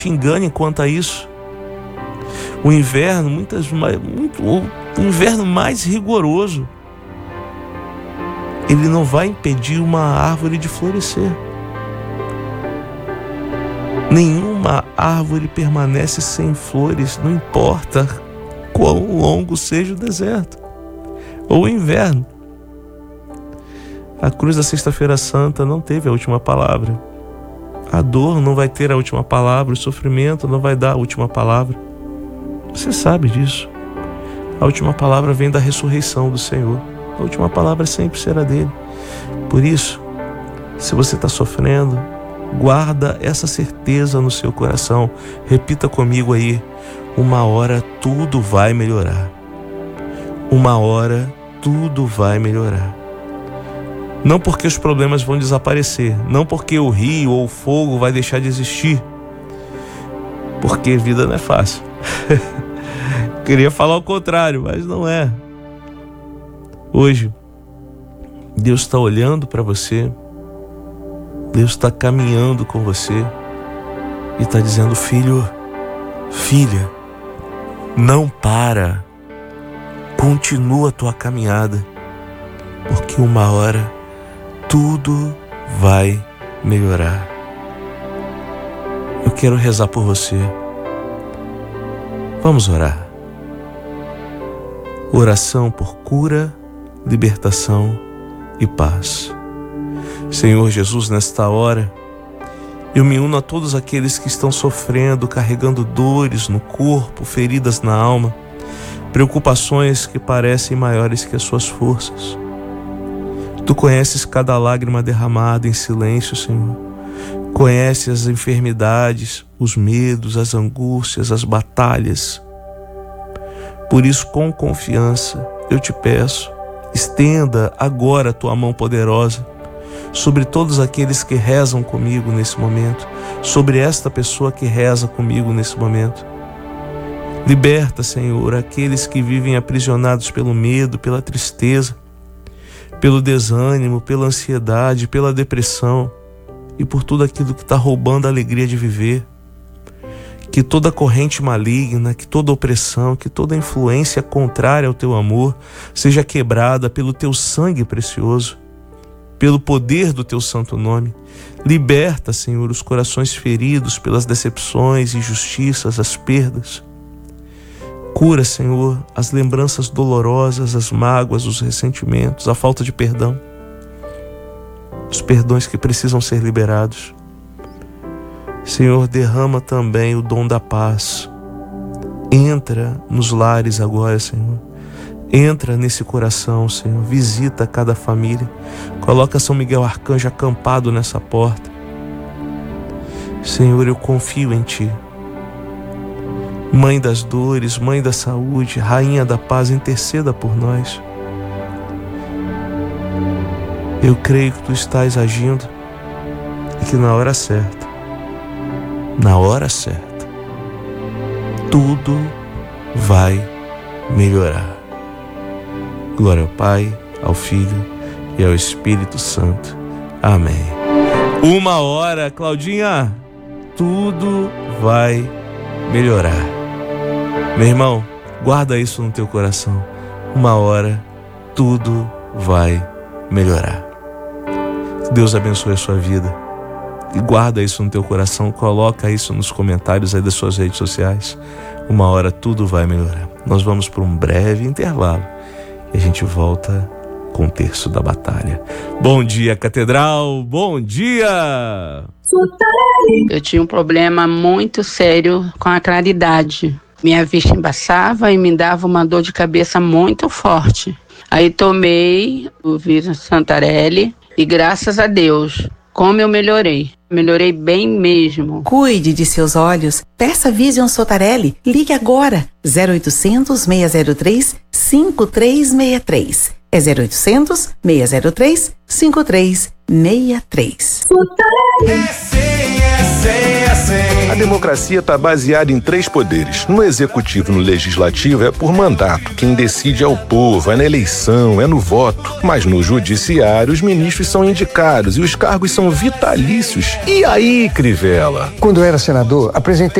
engane quanto a isso. O inverno, o inverno mais rigoroso, ele não vai impedir uma árvore de florescer. Nenhuma árvore permanece sem flores, não importa quão longo seja o deserto ou o inverno. A cruz da Sexta-feira Santa não teve a última palavra. A dor não vai ter a última palavra, o sofrimento não vai dar a última palavra. Você sabe disso. A última palavra vem da ressurreição do Senhor. A última palavra sempre será dele. Por isso, se você está sofrendo, guarda essa certeza no seu coração. Repita comigo aí: uma hora tudo vai melhorar. Uma hora tudo vai melhorar. Não porque os problemas vão desaparecer, não porque o rio ou o fogo vai deixar de existir, porque vida não é fácil. Queria falar o contrário, mas não é. Hoje, Deus está olhando para você, Deus está caminhando com você e está dizendo: filho, filha, não para, continua a tua caminhada, porque uma hora tudo vai melhorar. Eu quero rezar por você. Vamos orar. Oração por cura, libertação e paz. Senhor Jesus, nesta hora, eu me uno a todos aqueles que estão sofrendo, carregando dores no corpo, feridas na alma, preocupações que parecem maiores que as suas forças. Tu conheces cada lágrima derramada em silêncio, Senhor. Conheces as enfermidades, os medos, as angústias, as batalhas. Por isso, com confiança, eu te peço, estenda agora a tua mão poderosa sobre todos aqueles que rezam comigo nesse momento, sobre esta pessoa que reza comigo nesse momento. Liberta, Senhor, aqueles que vivem aprisionados pelo medo, pela tristeza, pelo desânimo, pela ansiedade, pela depressão e por tudo aquilo que está roubando a alegria de viver. Que toda corrente maligna, que toda opressão, que toda influência contrária ao teu amor seja quebrada pelo teu sangue precioso, pelo poder do teu santo nome. Liberta, Senhor, os corações feridos pelas decepções, injustiças, as perdas. Cura, Senhor, as lembranças dolorosas, as mágoas, os ressentimentos, a falta de perdão. Os perdões que precisam ser liberados. Senhor, derrama também o dom da paz. Entra nos lares agora, Senhor. Entra nesse coração, Senhor. Visita cada família. Coloca São Miguel Arcanjo acampado nessa porta. Senhor, eu confio em Ti. Mãe das dores, Mãe da saúde, Rainha da paz, interceda por nós. Eu creio que Tu estás agindo e que na hora certa, tudo vai melhorar. Glória ao Pai, ao Filho e ao Espírito Santo. Amém. Uma hora, Claudinha, tudo vai melhorar. Meu irmão, guarda isso no teu coração. Uma hora, tudo vai melhorar. Deus abençoe a sua vida. E guarda isso no teu coração. Coloca isso nos comentários aí das suas redes sociais. Uma hora, tudo vai melhorar. Nós vamos para um breve intervalo e a gente volta com o terço da batalha. Bom dia, Catedral. Bom dia! Eu tinha um problema muito sério com a claridade. Minha vista embaçava e me dava uma dor de cabeça muito forte. Aí tomei o Vision Santarelli e graças a Deus, como eu melhorei. Melhorei bem mesmo. Cuide de seus olhos. Peça Vision Santarelli. Ligue agora. 0800 603 5363. É 0800 603 5363. A democracia está baseada em 3 poderes. No executivo e no legislativo é por mandato. Quem decide é o povo, é na eleição, é no voto. Mas no judiciário, os ministros são indicados e os cargos são vitalícios. E aí, Crivella? Quando eu era senador, apresentei